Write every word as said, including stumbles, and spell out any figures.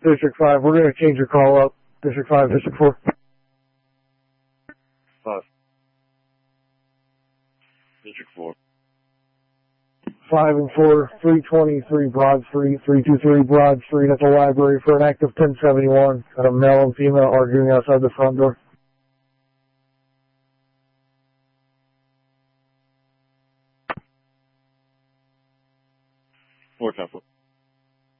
District five, we're going to change your call up. District five, District four. Five. District four. Five and four, three twenty-three Broad Street, three two three Broad Street at the library for an active ten seventy-one. Got a male and female arguing outside the front door. Four, ten, four.